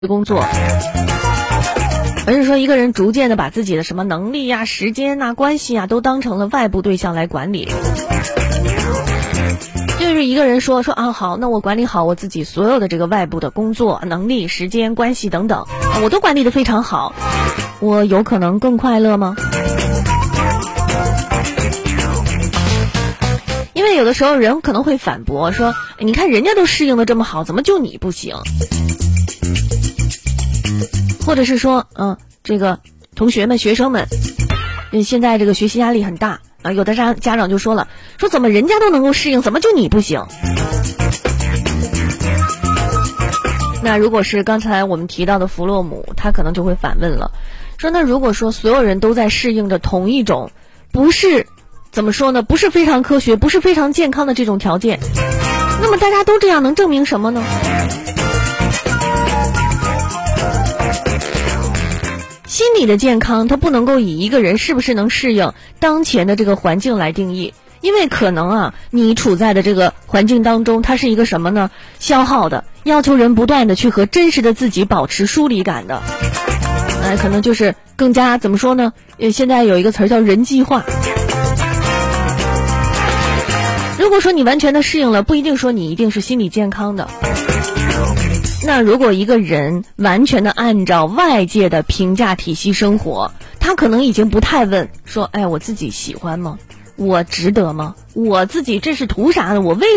工作，而是说一个人逐渐的把自己的什么能力呀、时间呐、关系啊都当成了外部对象来管理。就是一个人说啊好，那我管理好我自己所有的这个外部的工作、能力、时间、关系等等，我都管理得非常好，我有可能更快乐吗？因为有的时候人可能会反驳说，你看人家都适应得这么好，怎么就你不行？或者是说这个同学们学生们现在这个学习压力很大啊，有的家长就说了，说怎么人家都能够适应，怎么就你不行？那如果是刚才我们提到的弗洛姆，他可能就会反问了，说那如果说所有人都在适应着同一种不是怎么说呢，不是非常科学，不是非常健康的这种条件，那么大家都这样能证明什么呢？心理的健康它不能够以一个人是不是能适应当前的这个环境来定义，因为可能你处在的这个环境当中，它是一个什么呢？消耗的，要求人不断的去和真实的自己保持疏离感的，可能就是更加怎么说呢？现在有一个词叫人际化。如果说你完全的适应了，不一定说你一定是心理健康的。那如果一个人完全的按照外界的评价体系生活，他可能已经不太问说，我自己喜欢吗？我值得吗？我自己这是图啥的？我为